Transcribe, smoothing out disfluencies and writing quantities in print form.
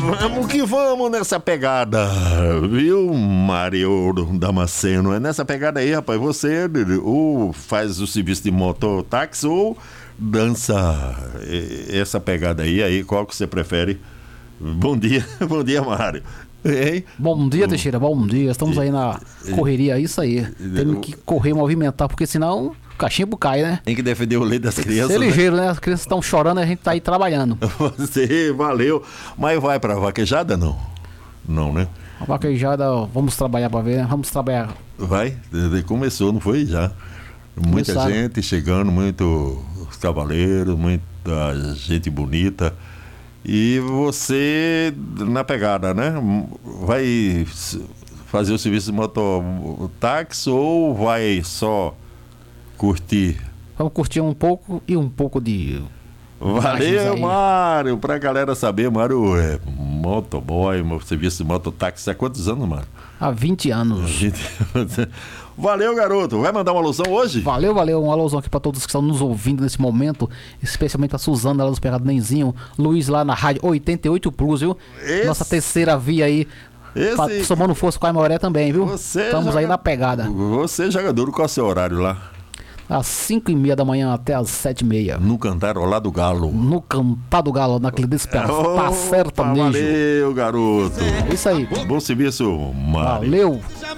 Vamos que vamos nessa pegada, viu, Mário Damasceno? É nessa pegada aí, rapaz. Você ou faz o serviço de mototáxi ou dança essa pegada aí, qual que você prefere? Bom dia, Mário. Hein? Bom dia, Teixeira, bom dia. Estamos aí na correria, isso aí. Temos que correr, movimentar, porque senão o cachimbo cai, né? Tem que defender o leite das crianças. Ser ligeiro, né? As crianças estão chorando e a gente tá aí trabalhando. Você, valeu. Mas vai pra vaquejada, não? Não, né? A vaquejada, vamos trabalhar pra ver, né? Vamos trabalhar. Vai, começou, não foi? Já. Muita Começaram. gente chegando, muitos cavaleiros, muita gente bonita. E você na pegada, né? Vai fazer o serviço de mototáxi ou vai só curtir? Vamos curtir um pouco e um pouco de... Valeu, Mário. Pra galera saber, Mário é motoboy, serviço de mototáxi há quantos anos, Mário? Há 20 anos. Valeu, garoto. Vai mandar uma alusão hoje? Valeu. Um alusão aqui pra todos que estão nos ouvindo nesse momento, especialmente a Suzana lá dos Pegados Nenzinho, Luiz lá na rádio 88 Plus, viu? Nossa terceira via aí. Somando força com a Aimoré também, viu? Estamos aí na pegada. Você, jogador, qual é o seu horário lá? Às 5h30 da manhã até às 7h30. No Cantarolá do Galo. No Cantar do Galo, naquele despertar sertanejo. Valeu, garoto. É isso aí. Bom serviço, Mário. Valeu.